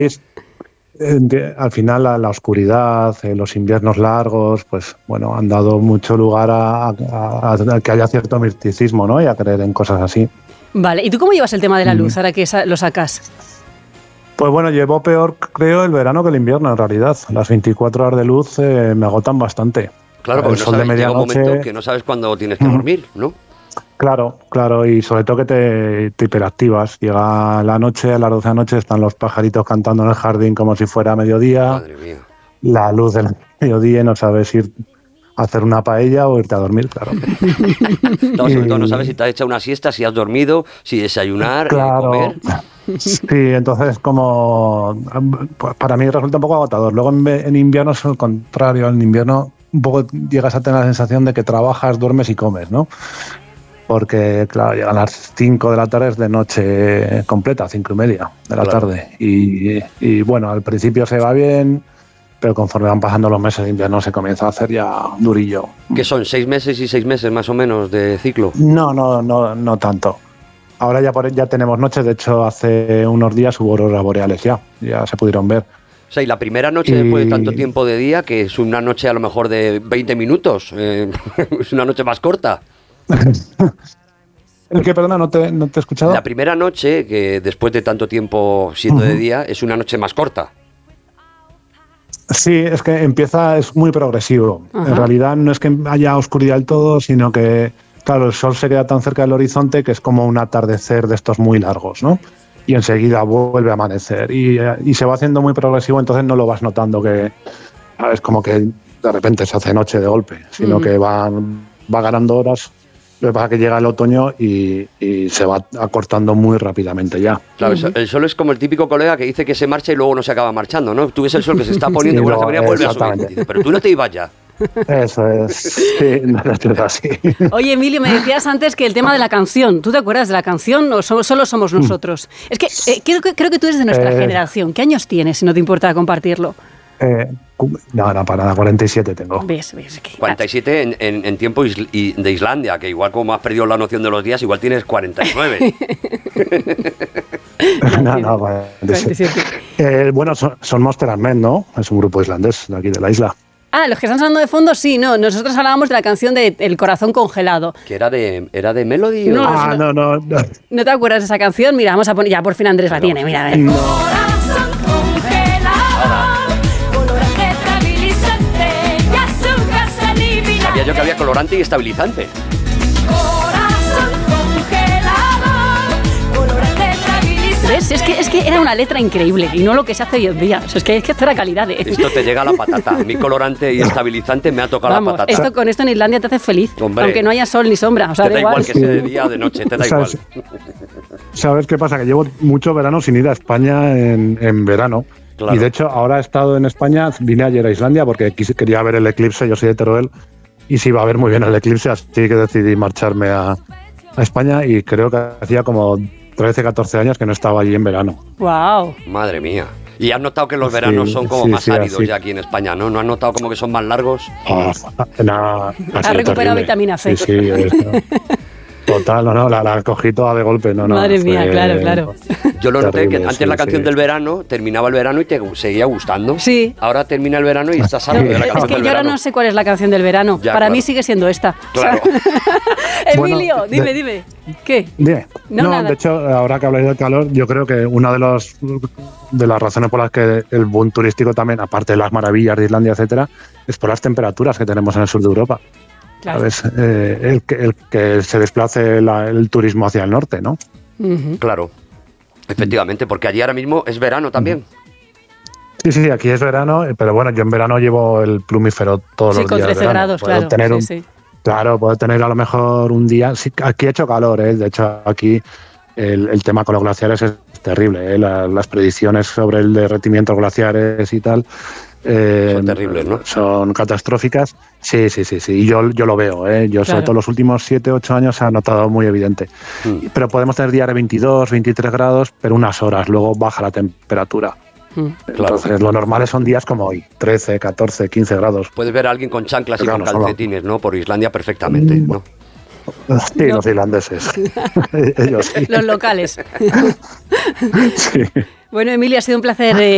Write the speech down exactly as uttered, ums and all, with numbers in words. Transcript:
eh, al final la, la oscuridad, eh, los inviernos largos, pues bueno, han dado mucho lugar a, a, a que haya cierto misticismo, ¿no? Y a creer en cosas así. Vale, ¿y tú cómo llevas el tema de la luz, mm. ahora que sa- lo sacas? Pues bueno, llevo peor, creo, el verano que el invierno, en realidad. Las veinticuatro horas de luz eh, me agotan bastante. Claro, porque el no sol sabes, de llega un medianoche, momento que no sabes cuándo tienes que dormir, ¿no? Claro, claro, y sobre todo que te, te hiperactivas. Llega la noche, a las doce de la noche están los pajaritos cantando en el jardín como si fuera mediodía. Madre mía. La luz del mediodía y no sabes ir a hacer una paella o irte a dormir, claro. No, sobre todo no sabes si te has echado una siesta, si has dormido, si desayunar, claro. eh, comer. Sí, entonces como para mí resulta un poco agotador. Luego en, en invierno es el contrario. En invierno un poco llegas a tener la sensación de que trabajas, duermes y comes, ¿no? Porque, claro, llegan las cinco de la tarde, es de noche completa, cinco y media de la Claro. tarde. Y, y bueno, al principio se va bien, pero conforme van pasando los meses de invierno se comienza a hacer ya durillo. ¿Qué son? ¿Seis meses y seis meses más o menos de ciclo? No, no, no, no tanto. Ahora ya, por, ya tenemos noches, de hecho hace unos días hubo auroras boreales ya, ya se pudieron ver. O sea, y la primera noche Y- después de tanto tiempo de día, que es una noche a lo mejor de veinte minutos, eh, es una noche más corta. ¿El que, perdona, no te, no te he escuchado? La primera noche, que después de tanto tiempo siendo de Ujú. día, es una noche más corta. Sí, es que empieza, es muy progresivo. Ajá. En realidad no es que haya oscuridad del todo, sino que, claro, el sol se queda tan cerca del horizonte que es como un atardecer de estos muy largos, ¿no? Y enseguida vuelve a amanecer. Y, eh, y se va haciendo muy progresivo, entonces no lo vas notando que es como que de repente se hace noche de golpe, sino Ujú. que va, va ganando horas. Lo que pasa es que llega el otoño y, y se va acortando muy rápidamente ya. Claro, Ujú. el sol es como el típico colega que dice que se marcha y luego no se acaba marchando, ¿no? Tú ves el sol que se está poniendo Sí, y buena no, seguridad vuelve a subir. exactamente. Dice, pero tú no te ibas ya. Eso es, sí, no es así. Oye, Emilio, me decías antes que el tema de la canción, ¿tú te acuerdas de la canción o so- solo somos nosotros? Es que eh, creo, que creo que tú eres de nuestra Eh. generación. ¿Qué años tienes, si no te importa compartirlo? Eh, cu- no, no, para nada, cuarenta y siete tengo. ¿Ves? ¿Ves? Que- cuarenta y siete en, en, en tiempo isl- y de Islandia, que igual como has perdido la noción de los días, igual tienes cuarenta y nueve. no, no, cuarenta y siete. cuarenta y siete. Eh, bueno, son, son Monster and Men, ¿no? Es un grupo islandés de aquí de la isla. Ah, los que están sonando de fondo, sí, no. Nosotros hablábamos de la canción de El corazón congelado. Que era de, era de Melody. No, ¿o? no, Ah, no, no, no. ¿No te acuerdas de esa canción? Mira, vamos a poner... Ya, por fin Andrés la tiene, mira, a ver. Corazón congelado, colorante estabilizante, y azúcar salivina. Sabía yo que había colorante y estabilizante. Corazón congelado, colorante estabilizante. ¿Ves? Es que, es que era una letra increíble y no lo que se hace hoy en día. O sea, es que es que esto era calidad, ¿eh? Esto te llega a la patata. Mi colorante y estabilizante me ha tocado Vamos, la patata. esto, con esto en Islandia te hace feliz. Hombre. Aunque no haya sol ni sombra. O sea, te da da igual, igual. que sea de día o de noche, te da igual. ¿Sabes? ¿Sabes qué pasa? Que llevo mucho verano sin ir a España en, en verano. Claro. Y de hecho, ahora he estado en España, vine ayer a Islandia porque quise, quería ver el eclipse, yo soy de Teruel, y se iba a ver muy bien el eclipse, así que decidí marcharme a, a España y creo que hacía como trece, catorce años que no estaba allí en verano. Wow. Madre mía. Y has notado que los Sí, veranos son como sí, más sí, áridos así. ya aquí en España, ¿no? ¿No has notado como que son más largos? Ah, nada, ha sido recuperado terrible. vitamina C. Sí, sí. es- total, no, no, la, la cogí toda de golpe. No, no, Madre mía, fue- claro, claro. Yo lo noté Terrible, que antes sí, la canción sí. del verano terminaba el verano y te seguía gustando. Sí. Ahora termina el verano y estás No, harto de la es canción que del yo ahora verano. no sé cuál es la canción del verano. Ya, Para claro. mí sigue siendo esta. Claro. Emilio, Bueno, dime, de- dime. ¿Qué? Dime. No, No, nada. de hecho, ahora que habláis del calor, yo creo que una de los de las razones por las que el boom turístico también, aparte de las maravillas de Islandia, etcétera, es por las temperaturas que tenemos en el sur de Europa. Claro. ¿Sabes? Eh, el, que, el que se desplace la- el turismo hacia el norte, ¿no? Ujú. Claro. Efectivamente, porque allí ahora mismo es verano también. Sí, sí, aquí es verano, eh, pero bueno, yo en verano llevo el plumífero todos Sí, los con días. de trece verano. grados, Puedo claro. tener Sí, un- sí. Claro, puedo tener a lo mejor un día. Sí, aquí ha hecho calor, ¿eh? De hecho, aquí el, el tema con los glaciares es terrible, ¿eh? La- las predicciones sobre el derretimiento de los glaciares y tal. eh, Son terribles, ¿no? Son catastróficas. Sí, sí, sí, sí. Y yo, yo lo veo, ¿eh? Yo, Claro. sobre todo los últimos siete, ocho años, se ha notado muy evidente. Mm. Pero podemos tener días de veintidós, veintitrés grados, pero unas horas, luego baja la temperatura. Mm. Claro. Entonces, lo normal son días como hoy, trece, catorce, quince grados. Puedes ver a alguien con chanclas y Claro, con no solo- calcetines, ¿no? Por Islandia perfectamente, ¿no? Sí, No. los irlandeses. Ellos sí. Los locales. Sí. Bueno, Emilio, ha sido un placer. eh,